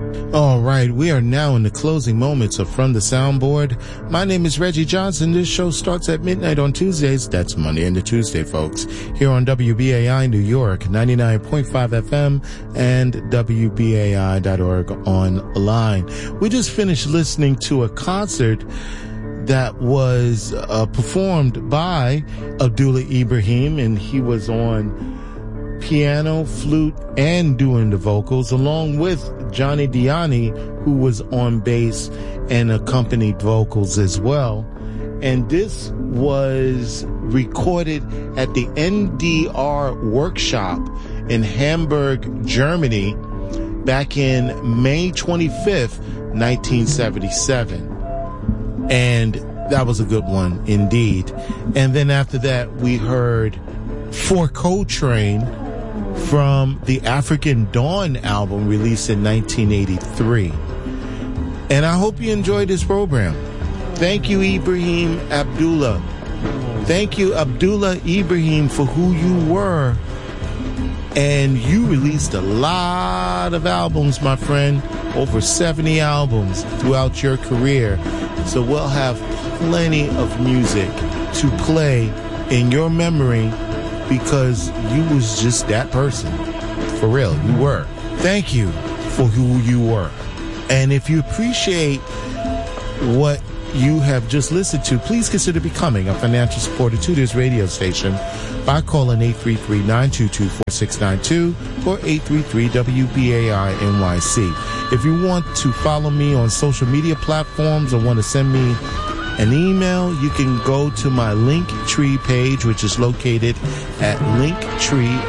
All right, we are now in the closing moments of From the Soundboard. My name is Reggie Johnson. This show starts at midnight on Tuesdays. That's Monday into Tuesday, folks. Here on WBAI New York, 99.5 FM and WBAI.org online. We just finished listening to a concert that was performed by Abdullah Ibrahim, and he was on piano, flute, and doing the vocals, along with Johnny Diani, who was on bass and accompanied vocals as well. And this was recorded at the NDR workshop in Hamburg, Germany, back in May 25th, 1977. And that was a good one indeed. And then after that, we heard For Coltrane from the African Dawn album released in 1983. And I hope you enjoyed this program. Thank you, Ibrahim Abdullah. Thank you, Abdullah Ibrahim, for who you were. And you released a lot of albums, my friend, over 70 albums throughout your career. So we'll have plenty of music to play in your memory, because you was just that person. For real, you were. Thank you for who you were. And if you appreciate what you have just listened to, please consider becoming a financial supporter to this radio station by calling 833-922-4692 or 833-WBAI-NYC. If you want to follow me on social media platforms or want to send me an email, you can go to my Linktree page, which is located at Linktree,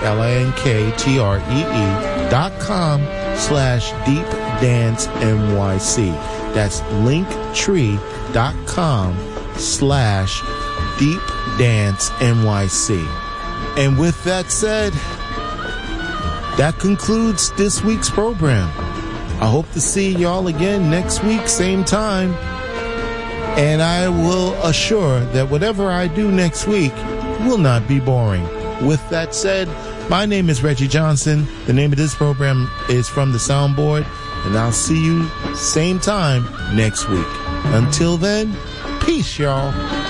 linkttree.com/DeepDanceNYC. That's Linktree.com/DeepDanceNYC. And with that said, that concludes this week's program. I hope to see y'all again next week, same time. And I will assure that whatever I do next week will not be boring. With that said, my name is Reggie Johnson. The name of this program is From the Soundboard. And I'll see you same time next week. Until then, peace, y'all.